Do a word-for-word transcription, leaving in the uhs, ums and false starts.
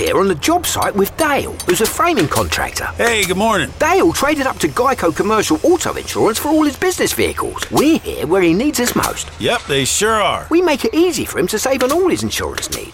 here on the job site with Dale, who's a framing contractor. Hey, good morning. Dale traded up to Geico Commercial Auto Insurance for all his business vehicles. We're here where he needs us most. Yep, they sure are. We make it easy for him to save on all his insurance needs.